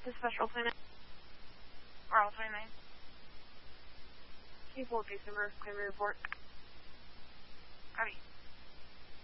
Dispatch Roll 29. Roll 29. Can you pull December? Claim report. Copy.